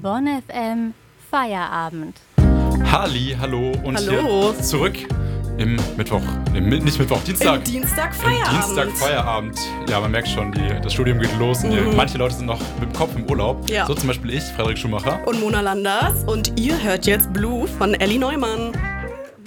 Bonn FM Feierabend. Hallo und Hallo. hier zurück im Dienstag. Im Dienstag Feierabend. Ja, man merkt schon, das Studium geht los und manche Leute sind noch mit dem Kopf im Urlaub. Ja. So zum Beispiel ich, Frederik Schumacher. Und Mona Landers. Und ihr hört jetzt Blue von Ellie Neumann.